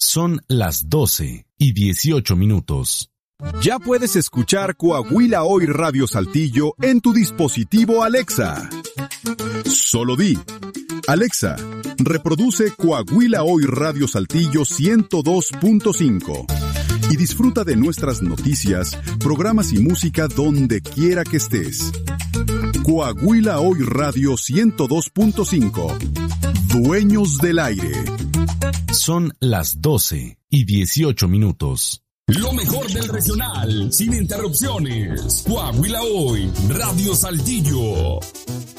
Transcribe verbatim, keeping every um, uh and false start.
Son las doce y dieciocho minutos. Ya puedes escuchar Coahuila Hoy Radio Saltillo en tu dispositivo Alexa. Solo di: Alexa, reproduce Coahuila Hoy Radio Saltillo ciento dos punto cinco y disfruta de nuestras noticias, programas y música donde quiera que estés. Coahuila Hoy Radio ciento dos punto cinco. Dueños del aire. Son las doce y dieciocho minutos. Lo mejor del regional, sin interrupciones. Coahuila Hoy, Radio Saltillo.